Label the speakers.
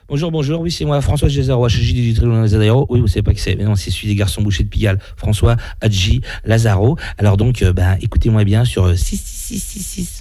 Speaker 1: Bonjour, bonjour, oui, c'est moi, François Gézaro, HJ du Tribunal Lazaro. Oui, vous savez pas qui c'est, mais non, c'est celui des garçons bouchers de Pigalle, François Hadji Lazaro. Alors donc, écoutez-moi bien sur 666